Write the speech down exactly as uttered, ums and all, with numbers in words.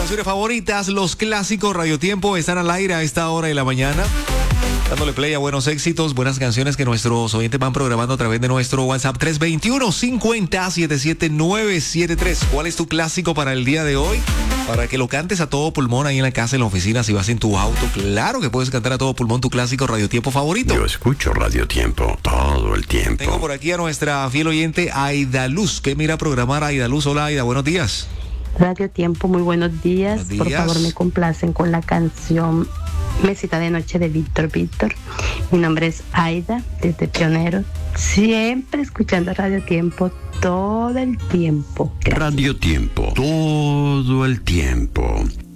canciones favoritas, los clásicos Radio Tiempo están al aire a esta hora de la mañana, dándole play a buenos éxitos, buenas canciones que nuestros oyentes van programando a través de nuestro WhatsApp tres dos uno, cincuenta, setenta y siete, novecientos setenta y tres. ¿Cuál es tu clásico para el día de hoy? Para que lo cantes a todo pulmón ahí en la casa, en la oficina, si vas en tu auto. Claro que puedes cantar a todo pulmón tu clásico Radio Tiempo favorito. Yo escucho Radio Tiempo todo el tiempo. Tengo por aquí a nuestra fiel oyente Aida Luz, que mira a programar. Aida Luz, hola Aida, buenos días. Radio Tiempo, muy buenos días. Buenos días. Por favor, me complacen con la canción Mesita de Noche de Víctor Víctor. Mi nombre es Aida, desde Pioneros. Siempre escuchando Radio Tiempo todo el tiempo. Gracias. Radio Tiempo todo el tiempo.